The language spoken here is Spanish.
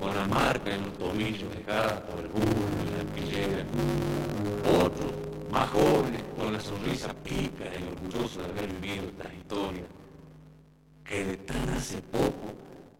con la marca en los tomillos dejada por el burro y la espillera. Otros, más jóvenes, con la sonrisa pícara y orgullosos de haber vivido estas historias, que de tan hace poco